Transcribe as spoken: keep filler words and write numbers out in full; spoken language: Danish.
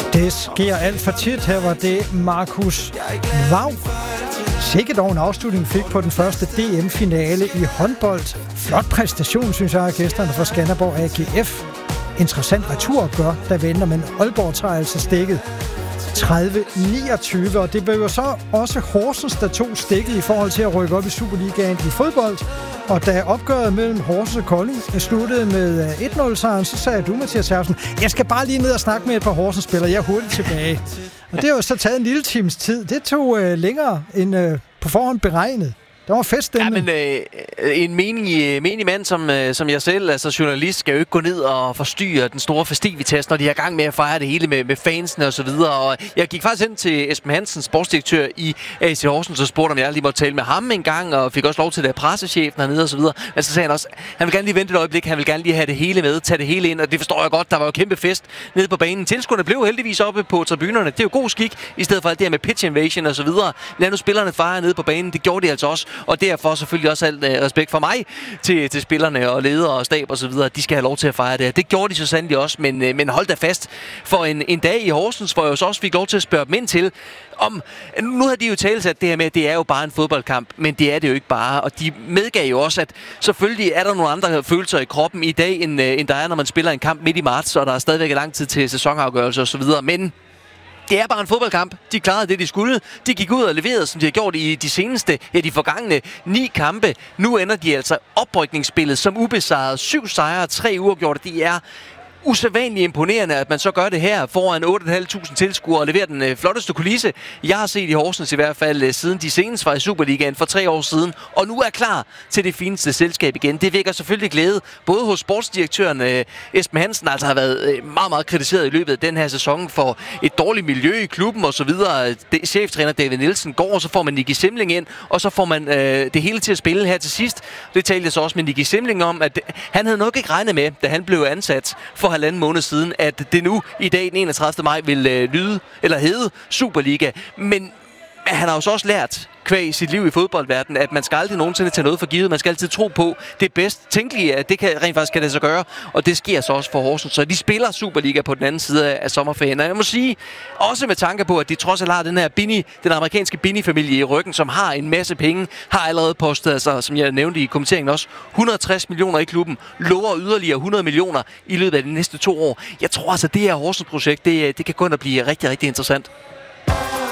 Det sker alt for tit. Her var det Markus Vav. Sikke dog en afslutning fik på den første D M-finale i håndbold. Flot præstation, synes jeg, af gæsterne fra Skanderborg A G F. Interessant returopgør, der venter, men Aalborg tager altså stikket tredive niogtyve, og det blev jo så også Horsens, der tog stikket i forhold til at rykke op i Superligaen i fodbold. Og da opgøret mellem Horsens og Kolding sluttede med et nul-sejren, så sagde du, Mathias Herfsen, jeg skal bare lige ned og snakke med et par Horsens-spillere, jeg er hurtigt tilbage. Og det har jo så taget en lille times tid. Det tog øh, længere end øh, på forhånd beregnet. Det var feststemning. Ja, men øh, en menig, menig mand som, øh, som jeg selv, altså journalist, skal jo ikke gå ned og forstyrre den store festivitas, når de er i gang med at fejre det hele med, med fansene og så videre. Og jeg gik faktisk hen til Esben Hansen, sportsdirektør i A C Horsens, og spurgte, om jeg lige måtte tale med ham en gang, og fik også lov til det af pressechefen hernede og så videre. Men så sagde han også, han vil gerne lige vente et øjeblik, han vil gerne lige have det hele med, tage det hele ind, og det forstår jeg godt. Der var jo kæmpe fest nede på banen. Tilskuerne blev heldigvis oppe på tribunerne. Det er jo god skik, i stedet for alt det her med pitch invasion og så videre. Lad nu spillerne fejre nede på banen. Det gjorde de altså også, og derfor selvfølgelig også alt øh, respekt for mig til, til spillerne og ledere og stab og så videre. De skal have lov til at fejre det. Det gjorde de så sandelig også, men, øh, men hold da fast for en, en dag i Horsens, hvor jeg så også fik lov til at spørge dem ind til, om, nu har de jo talsat det her med, at det er jo bare en fodboldkamp, men det er det jo ikke bare, og de medgav jo også, at selvfølgelig er der nogle andre følelser i kroppen i dag, end, øh, end der er, når man spiller en kamp midt i marts, og der er stadigvæk lang tid til sæsonafgørelse og så videre, men det er bare en fodboldkamp. De klarede det, de skulle. De gik ud og leverede, som de har gjort i de seneste, ja, de forgangne ni kampe. Nu ender de altså oprykningsspillet som ubesejret. Syv sejre, tre uafgjorte. Det er usædvanligt imponerende, at man så gør det her foran otte tusind fem hundrede tilskuere og leverer den øh, flotteste kulisse, jeg har set i Horsens i hvert fald, øh, siden de senest var i Superligaen for tre år siden, og nu er klar til det fineste selskab igen. Det vækker selvfølgelig glæde, både hos sportsdirektøren øh, Esben Hansen, altså har været øh, meget, meget kritiseret i løbet af den her sæson for et dårligt miljø i klubben og så videre. Det, cheftræner David Nielsen går, og så får man Nicky Simling ind, og så får man øh, det hele til at spille her til sidst. Det talte jeg så også med Nicky Simling om, at han havde nok ikke regnet med, da han blev ansat for halvanden måned siden, at det nu i dag den enogtredivte maj vil øh, lyde, eller hedde Superliga. Men han har jo så også lært kvæg sit liv i fodboldverdenen, at man skal aldrig nogensinde tage noget for givet. Man skal altid tro på det bedst tænkelige, at det kan, rent faktisk kan det så gøre. Og det sker så også for Horsens. Så de spiller Superliga på den anden side af sommerferien. Og jeg må sige, også med tanke på, at de trods alt har den her Bini, den amerikanske Bini-familie i ryggen, som har en masse penge, har allerede postet, altså, som jeg nævnte i kommenteringen også, et hundrede og tres millioner i klubben, lover yderligere hundrede millioner i løbet af de næste to år. Jeg tror altså, det her Horsens-projekt, det, det kan gå ind og blive rigtig, rigtig interessant.